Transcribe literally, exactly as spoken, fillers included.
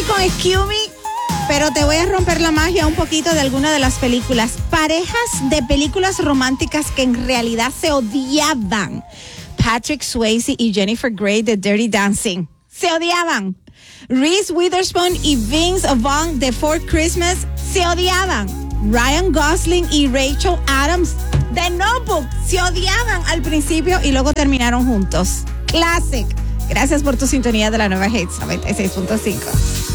con Excuse Me, pero te voy a romper la magia un poquito de alguna de las películas. Parejas de películas románticas que en realidad se odiaban. Patrick Swayze y Jennifer Grey de Dirty Dancing. Se odiaban. Reese Witherspoon y Vince Vaughn de Four Christmas. Se odiaban. Ryan Gosling y Rachel Adams de Notebook. Se odiaban al principio y luego terminaron juntos. Classic. Gracias por tu sintonía de la nueva Hits noventa y seis punto cinco.